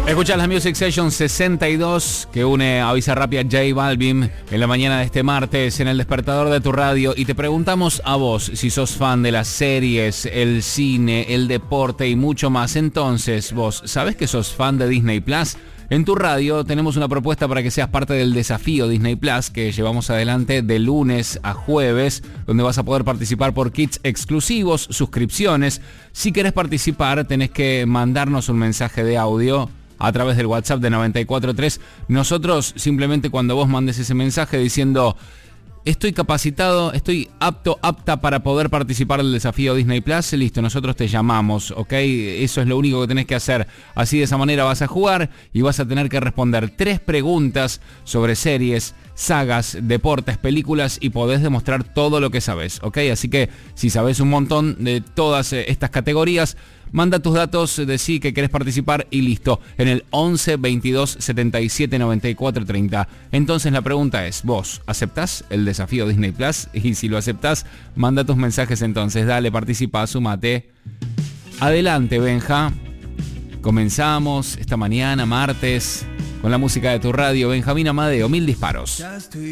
Escuchas la Music Session 62 que une a Bizarrap y a J Balvin en la mañana de este martes en el despertador de tu radio y te preguntamos a vos si sos fan de las series, el cine, el deporte y mucho más. Entonces, vos, ¿sabés que sos fan de Disney Plus? En tu radio tenemos una propuesta para que seas parte del desafío Disney Plus que llevamos adelante de lunes a jueves, donde vas a poder participar por kits exclusivos, suscripciones. Si querés participar, tenés que mandarnos un mensaje de audio a través del WhatsApp de 943. Nosotros simplemente cuando vos mandes ese mensaje diciendo estoy capacitado, estoy apta para poder participar del desafío Disney Plus, listo, nosotros te llamamos, ¿ok? Eso es lo único que tenés que hacer. Así de esa manera vas a jugar y vas a tener que responder 3 preguntas sobre series, sagas, deportes, películas y podés demostrar todo lo que sabés, ¿ok? Así que si sabés un montón de todas estas categorías, manda tus datos, decí que querés participar y listo, en el 11 22 77 94 30. Entonces la pregunta es, ¿vos aceptás el desafío Disney Plus? Y si lo aceptás, manda tus mensajes entonces, dale, participa, sumate. Adelante, Benja. Comenzamos esta mañana, martes, con la música de tu radio. Benjamín Amadeo, 1000 disparos.